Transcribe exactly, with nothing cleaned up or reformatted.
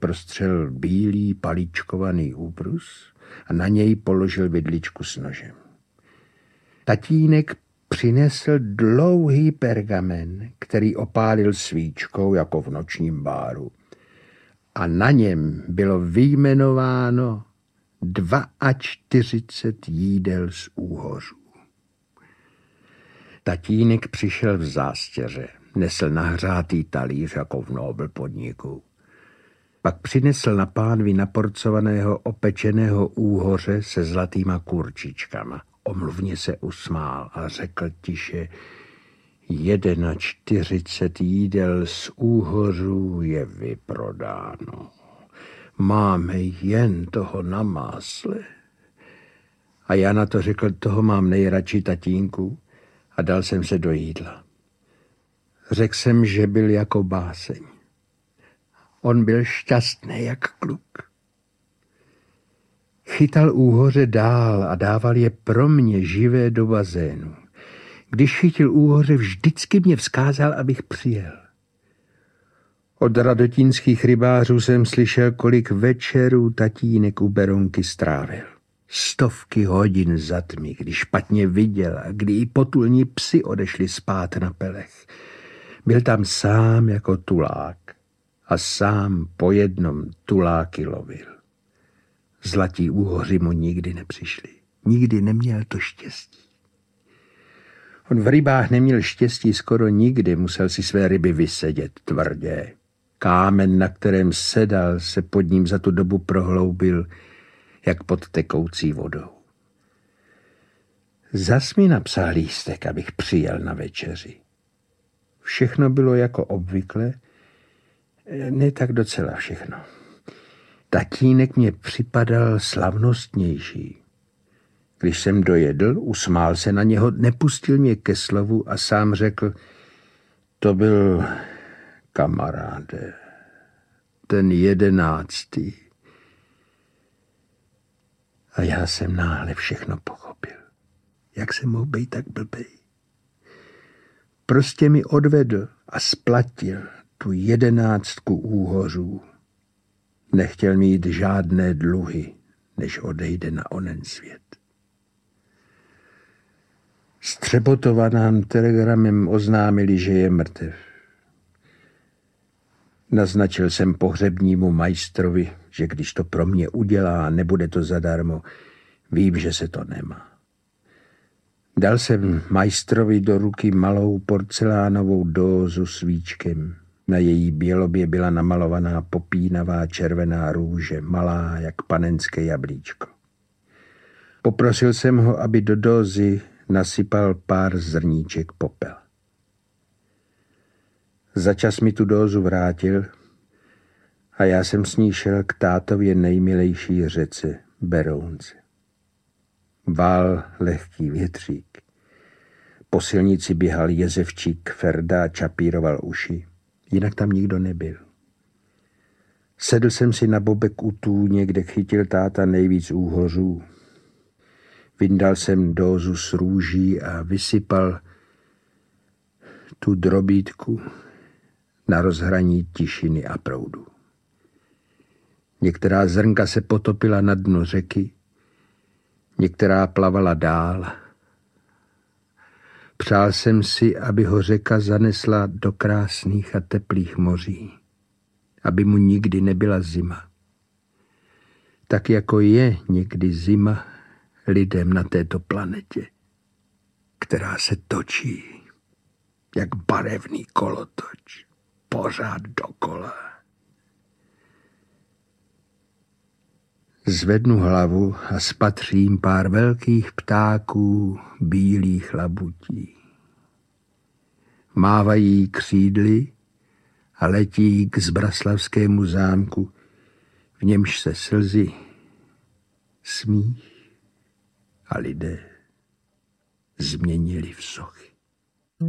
prostřel bílý palíčkovaný úbrus a na něj položil vidličku s nožem. Tatínek přinesl dlouhý pergamen, který opálil svíčkou jako v nočním báru. A na něm bylo vyjmenováno čtyřicet dva jídel z úhořů. Tatínek přišel v zástěře, nesl nahřátý talíř jako v Nobel podniku. Pak přinesl na pánvi naporcovaného opečeného úhoře se zlatýma kurčičkama. Omluvně se usmál a řekl tiše: čtyřicet jedna jídel z úhořů je vyprodáno. Máme jen toho na másle. A já na to řekl: toho mám nejradši, tatínku, a dal jsem se do jídla. Řekl jsem, že byl jako báseň. On byl šťastný jak kluk. Chytal úhoře dál a dával je pro mě živé do bazénu. Když chytil úhoře, vždycky mě vzkázal, abych přijel. Od radotínských rybářů jsem slyšel, kolik večerů tatínek u Berounky strávil. Stovky hodin za tmy, když špatně viděl a kdy i potulní psi odešli spát na pelech. Byl tam sám jako tulák a sám po jednom tuláky lovil. Zlatí úhoři mu nikdy nepřišli. Nikdy neměl to štěstí. On v rybách neměl štěstí skoro nikdy, musel si své ryby vysedět tvrdě. Kámen, na kterém sedal, se pod ním za tu dobu prohloubil, jak pod tekoucí vodou. Zas mi napsal lístek, abych přijel na večeři. Všechno bylo jako obvykle, ne tak docela všechno. Tatínek mě připadal slavnostnější. Když jsem dojedl, usmál se na něho, nepustil mě ke slovu a sám řekl: to byl kamaráde, ten jedenáctý. A já jsem náhle všechno pochopil. Jak jsem mohl být tak blbej? Prostě mi odvedl a splatil tu jedenáctku úhořů. Nechtěl mít žádné dluhy, než odejde na onen svět. S Třebotova telegramem oznámili, že je mrtev. Naznačil jsem pohřebnímu majstrovi, že když to pro mě udělá, nebude to zadarmo, vím, že se to nemá. Dal jsem majstrovi do ruky malou porcelánovou dózu s víčkem. Na její bělobě byla namalovaná popínavá červená růže, malá jak panenské jablíčko. Poprosil jsem ho, aby do dózy nasypal pár zrníček popela. Začas mi tu dózu vrátil a já jsem s ní šel k tátově nejmilejší řece Berounce. Vál lehký větřík. Po silnici běhal jezevčík Ferda a čapíroval uši. Jinak tam nikdo nebyl. Sedl jsem si na bobek u tůně, kde chytil táta nejvíc úhořů. Vyndal jsem dózu s růží a vysypal tu drobítku na rozhraní tišiny a proudu. Některá zrnka se potopila na dno řeky, některá plavala dál. Přál jsem si, aby ho řeka zanesla do krásných a teplých moří, aby mu nikdy nebyla zima. Tak jako je někdy zima lidem na této planetě, která se točí jak barevný kolotoč, pořád dokola. Zvednu hlavu a spatřím pár velkých ptáků bílých labutí. Mávají křídly a letí k Zbraslavskému zámku, v němž se slzy, smích a lidé změnili v sochy.